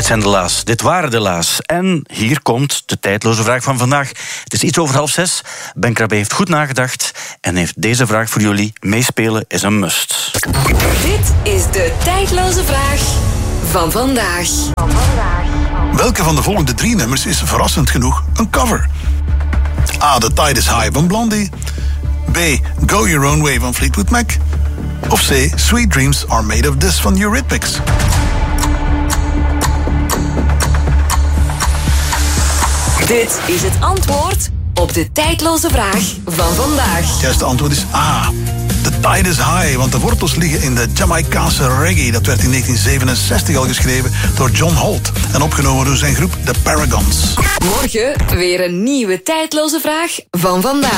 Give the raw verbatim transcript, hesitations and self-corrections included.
Dit zijn de La's, dit waren de La's. En hier komt de tijdloze vraag van vandaag. Het is iets over half zes. Ben Krabbe heeft goed nagedacht en heeft deze vraag voor jullie. Meespelen is een must. Dit is de tijdloze vraag van vandaag. Welke van de volgende drie nummers is verrassend genoeg een cover? A. The Tide is High van Blondie. B. Go Your Own Way van Fleetwood Mac. Of C. Sweet Dreams Are Made of This van Eurythmics. Dit is het antwoord op de tijdloze vraag van vandaag. Het juiste antwoord is A. The Tide is High, want de wortels liggen in de Jamaicaanse reggae. Dat werd in negentien zevenenzestig al geschreven door John Holt en opgenomen door zijn groep The Paragons. Morgen weer een nieuwe tijdloze vraag van vandaag.